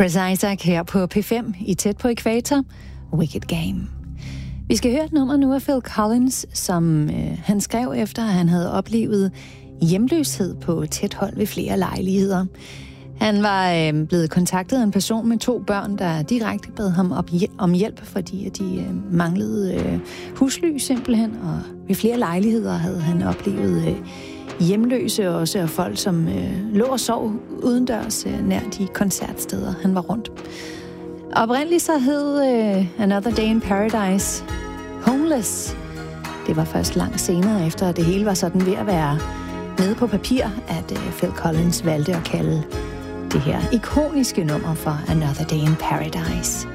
Chris Isaak her på P5 i Tæt på Ækvator, Wicked Game. Vi skal høre et nummer nu af Phil Collins, som han skrev efter, at han havde oplevet hjemløshed på tæt hold ved flere lejligheder. Han var blevet kontaktet af en person med 2 børn, der direkte bad ham om hjælp, fordi de manglede husly simpelthen, og ved flere lejligheder havde han oplevet hjemløse også, og folk, som lå og sov udendørs nær de koncertsteder, han var rundt. Oprindeligt så hed Another Day in Paradise Homeless. Det var først langt senere, efter at det hele var sådan ved at være nede på papir, at Phil Collins valgte at kalde det her ikoniske nummer for Another Day in Paradise.